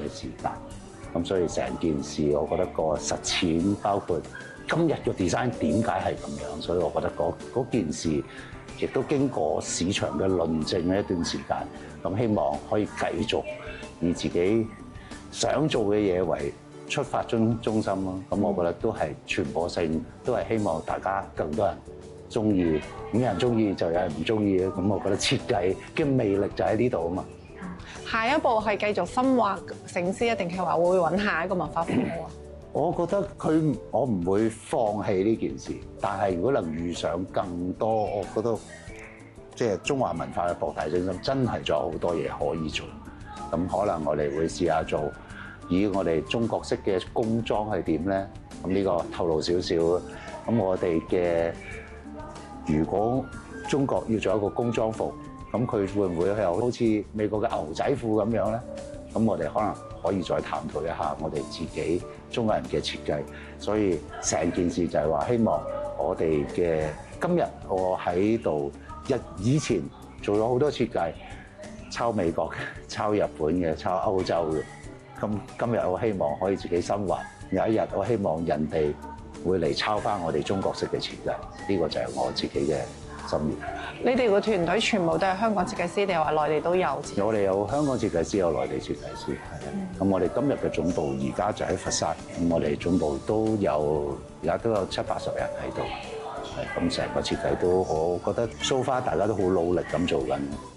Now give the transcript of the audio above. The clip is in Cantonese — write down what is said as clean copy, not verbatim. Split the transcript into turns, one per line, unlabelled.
嘅時間。咁所以成件事，我覺得個實踐包括今日個 design 點解係咁樣，所以我覺得嗰件事亦都經過市場嘅論證一段時間。咁希望可以繼續以自己想做嘅嘢為出發中心咯。咁我覺得都係傳播性，都係希望大家更多人中意。咁有人中意就有人唔中意嘅。咁我覺得設計嘅魅力就喺呢度啊嘛。
下一步係繼續深挖醒獅啊，定係話會揾下一個文化服務啊？
我覺得我唔會放棄呢件事，但係如果能遇上更多，我覺得即係中華文化嘅博大精深，真係仲有好多嘢可以做。咁可能我哋會試下做，以我哋中國式嘅工裝係點咧？咁呢個透露少少。咁我哋嘅如果中國要做一個工裝服，咁佢會唔會有好似美國嘅牛仔褲咁樣咧？咁我哋可能可以再探討一下我哋自己中國人嘅設計。所以成件事就係話，希望我哋嘅今日我喺度以前做咗好多設計，抄美國嘅、抄日本嘅、抄歐洲嘅。咁今日我希望可以自己深挖，有一日我希望人哋會嚟抄翻我哋中國式嘅設計。呢個就係我自己嘅心願。
你哋個團隊全部都係香港設計師，定係話內地都有？
我哋有香港設計師，有內地設計師，係啊。咁我哋今日嘅總部而家就喺佛山，咁我哋總部都有而家都有70-80人喺度，係咁成個設計都，我覺得 so far 大家都好努力咁做緊。